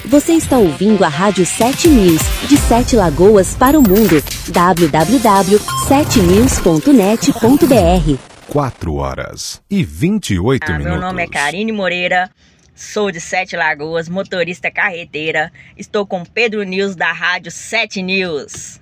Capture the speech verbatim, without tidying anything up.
Você está ouvindo a Rádio sete News, de Sete Lagoas para o mundo. w w w ponto sete news ponto net ponto b r. quatro horas e vinte e oito ah, minutos. Meu nome é Karine Moreira, sou de Sete Lagoas, motorista carreteira. Estou com Pedro News da Rádio sete News.